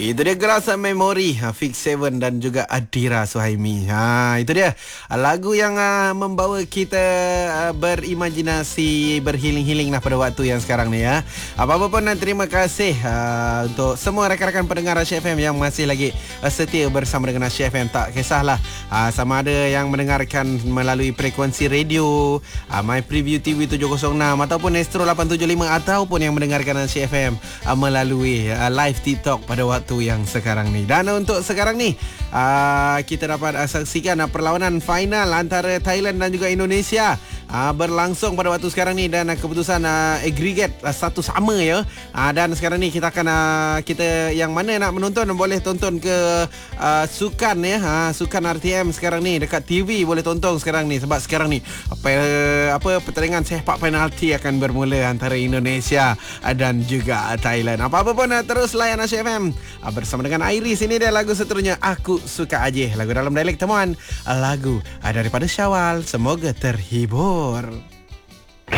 Itu dia Gerasa Memori, Fix Seven dan juga Adira Suhaimi. Itu dia lagu yang membawa kita berimajinasi, berhealing-healing lah pada waktu yang sekarang ni ya. Apa-apa pun terima kasih untuk semua rakan-rakan pendengar Asyik FM yang masih lagi setia bersama dengan Asyik FM. Tak kisahlah sama ada yang mendengarkan melalui frekuensi radio, My Preview TV 706 ataupun Astro 875, ataupun yang mendengarkan Asyik FM melalui live TikTok pada waktu yang sekarang ni. Dan untuk sekarang ni kita dapat saksikan perlawanan final antara Thailand dan juga Indonesia berlangsung pada waktu sekarang ni, dan keputusan aggregate 1-1 ya. Dan sekarang ni kita akan kita yang mana nak menonton boleh tonton ke sukan ya, sukan RTM sekarang ni dekat TV boleh tonton sekarang ni, sebab sekarang ni pertandingan sepak penalti akan bermula antara Indonesia dan juga Thailand. Apa-apa pun terus layan Asyik FM bersama dengan Iris. Ini dia lagu seterusnya, Aku Suka Aje, lagu dalam dialek temuan, lagu daripada Syawal. Semoga terhibur.